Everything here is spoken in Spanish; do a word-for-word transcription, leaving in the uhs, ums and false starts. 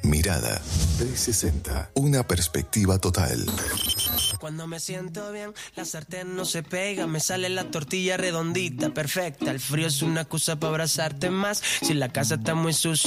Mirada trescientos sesenta. Una perspectiva total. Cuando me siento bien, la sartén no se pega, me sale la tortilla redondita, perfecta. El frío es una excusa para abrazarte más. Si la casa está muy sucia,